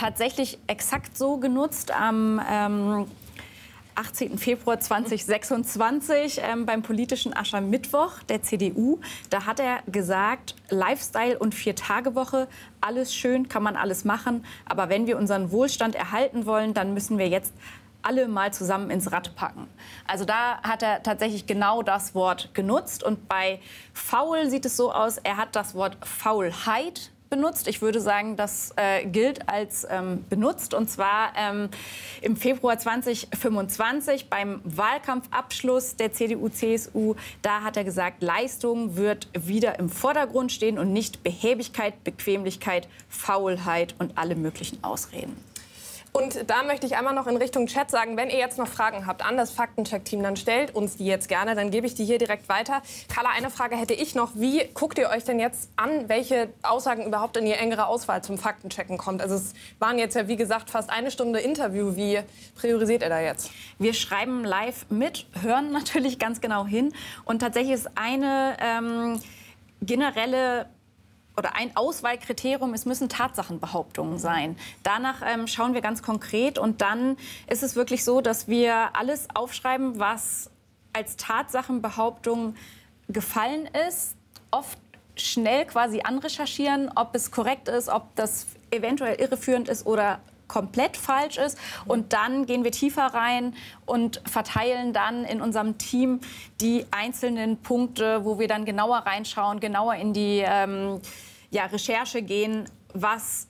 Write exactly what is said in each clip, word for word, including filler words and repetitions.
tatsächlich exakt so genutzt am ähm, achtzehnten Februar zweitausendsechsundzwanzig ähm, beim politischen Aschermittwoch der C D U. Da hat er gesagt, Lifestyle und Vier-Tage-Woche, alles schön, kann man alles machen. Aber wenn wir unseren Wohlstand erhalten wollen, dann müssen wir jetzt alle mal zusammen ins Rad packen. Also da hat er tatsächlich genau das Wort genutzt. Und bei faul sieht es so aus, er hat das Wort Faulheit benutzt. Ich würde sagen, das äh, gilt als ähm, benutzt. Und zwar ähm, im Februar zweitausendfünfundzwanzig beim Wahlkampfabschluss der C D U C S U. Da hat er gesagt, Leistung wird wieder im Vordergrund stehen und nicht Behäbigkeit, Bequemlichkeit, Faulheit und alle möglichen Ausreden. Und da möchte ich einmal noch in Richtung Chat sagen, wenn ihr jetzt noch Fragen habt an das Faktencheck-Team, dann stellt uns die jetzt gerne, dann gebe ich die hier direkt weiter. Carla, eine Frage hätte ich noch. Wie guckt ihr euch denn jetzt an, welche Aussagen überhaupt in die engere Auswahl zum Faktenchecken kommt? Also es waren jetzt ja, wie gesagt, fast eine Stunde Interview. Wie priorisiert ihr da jetzt? Wir schreiben live mit, hören natürlich ganz genau hin. Und tatsächlich ist eine ähm, generelle oder ein Auswahlkriterium, es müssen Tatsachenbehauptungen sein. Danach ähm, schauen wir ganz konkret und dann ist es wirklich so, dass wir alles aufschreiben, was als Tatsachenbehauptung gefallen ist, oft schnell quasi anrecherchieren, ob es korrekt ist, ob das eventuell irreführend ist oder komplett falsch ist. Und dann gehen wir tiefer rein und verteilen dann in unserem Team die einzelnen Punkte, wo wir dann genauer reinschauen, genauer in die ähm, ja, Recherche gehen, was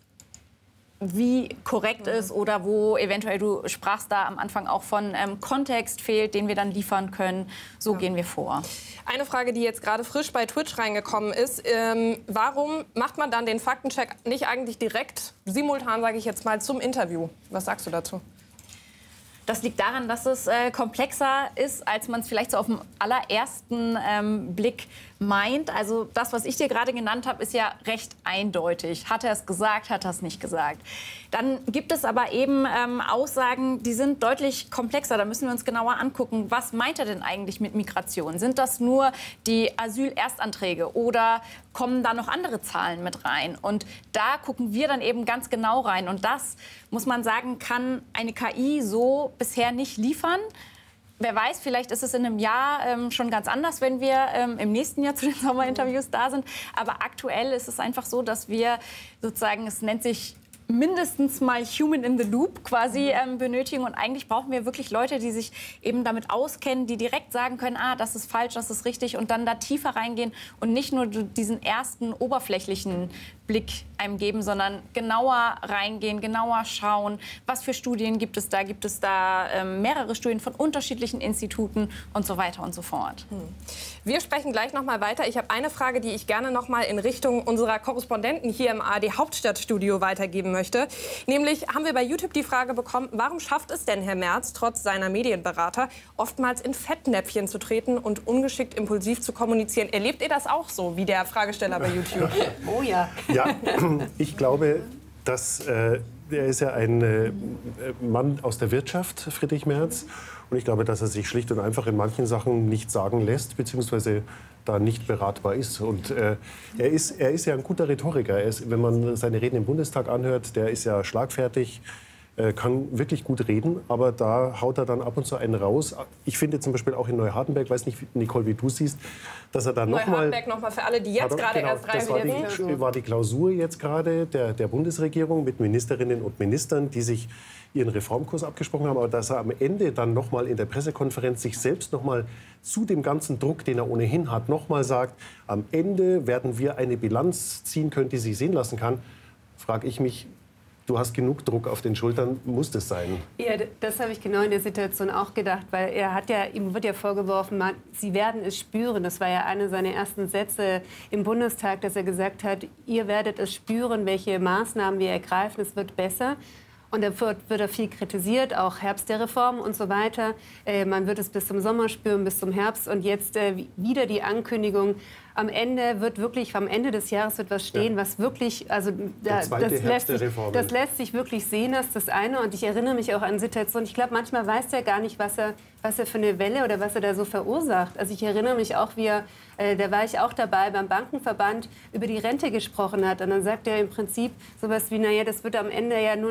wie korrekt ist oder wo eventuell, du sprachst da am Anfang auch von ähm, Kontext fehlt, den wir dann liefern können. So ja. gehen wir vor. Eine Frage, die jetzt gerade frisch bei Twitch reingekommen ist, ähm, warum macht man dann den Faktencheck nicht eigentlich direkt, simultan, sage ich jetzt mal, zum Interview? Was sagst du dazu? Das liegt daran, dass es äh, komplexer ist, als man es vielleicht so auf den allerersten ähm, Blick meint. Also das, was ich dir gerade genannt habe, ist ja recht eindeutig. Hat er es gesagt, hat er es nicht gesagt. Dann gibt es aber eben ähm, Aussagen, die sind deutlich komplexer. Da müssen wir uns genauer angucken, was meint er denn eigentlich mit Migration? Sind das nur die Asylerstanträge oder kommen da noch andere Zahlen mit rein? Und da gucken wir dann eben ganz genau rein. Und das, muss man sagen, kann eine K I so bisher nicht liefern. Wer weiß, vielleicht ist es in einem Jahr ähm, schon ganz anders, wenn wir ähm, im nächsten Jahr zu den Sommerinterviews da sind. Aber aktuell ist es einfach so, dass wir sozusagen, es nennt sich mindestens mal Human in the Loop quasi ähm, benötigen. Und eigentlich brauchen wir wirklich Leute, die sich eben damit auskennen, die direkt sagen können, ah, das ist falsch, das ist richtig und dann da tiefer reingehen und nicht nur diesen ersten oberflächlichen Blick einem geben, sondern genauer reingehen, genauer schauen, was für Studien gibt es da, gibt es da ähm, mehrere Studien von unterschiedlichen Instituten und so weiter und so fort. Hm. Wir sprechen gleich noch mal weiter. Ich habe eine Frage, die ich gerne noch mal in Richtung unserer Korrespondenten hier im A R D Hauptstadtstudio weitergeben möchte. Nämlich haben wir bei YouTube die Frage bekommen, warum schafft es denn Herr Merz, trotz seiner Medienberater, oftmals in Fettnäpfchen zu treten und ungeschickt impulsiv zu kommunizieren? Erlebt ihr das auch so, wie der Fragesteller bei YouTube? Oh ja. Ja, ich glaube, dass äh, er ist ja ein äh, Mann aus der Wirtschaft, Friedrich Merz. Und ich glaube, dass er sich schlicht und einfach in manchen Sachen nicht sagen lässt, beziehungsweise da nicht beratbar ist. Und äh, er, ist, er ist ja ein guter Rhetoriker. Er ist, wenn man seine Reden im Bundestag anhört, der ist ja schlagfertig, äh, kann wirklich gut reden, aber da haut er dann ab und zu einen raus. Ich finde zum Beispiel auch in Neuhardenberg, weiß nicht, Nicole, wie du siehst, dass er dann noch mal... Neuhardenberg noch mal für alle, die jetzt gerade genau, erst das war reinwirken. die, war die Klausur jetzt gerade der, der Bundesregierung mit Ministerinnen und Ministern, die sich ihren Reformkurs abgesprochen haben, aber dass er am Ende dann noch mal in der Pressekonferenz sich selbst noch mal zu dem ganzen Druck, den er ohnehin hat, noch mal sagt, am Ende werden wir eine Bilanz ziehen können, die sich sehen lassen kann, frage ich mich, du hast genug Druck auf den Schultern, muss das sein? Ja, das habe ich genau in der Situation auch gedacht, weil er hat ja, ihm wird ja vorgeworfen, man, Sie werden es spüren. Das war ja einer seiner ersten Sätze im Bundestag, dass er gesagt hat, ihr werdet es spüren, welche Maßnahmen wir ergreifen, es wird besser. Und da wird, wird er viel kritisiert, auch Herbst der Reform und so weiter. Äh, man wird es bis zum Sommer spüren, bis zum Herbst. Und jetzt äh, wieder die Ankündigung, am Ende wird wirklich, am Ende des Jahres wird was stehen, ja. was wirklich, also da, das, lässt sich, das lässt sich wirklich sehen, das ist das eine. Und ich erinnere mich auch an Situationen, ich glaube, manchmal weiß er gar nicht, was er, was er für eine Welle oder was er da so verursacht. Also ich erinnere mich auch, wie er, äh, da war ich auch dabei, beim Bankenverband über die Rente gesprochen hat. Und dann sagt er im Prinzip sowas wie, naja, das wird am Ende ja nur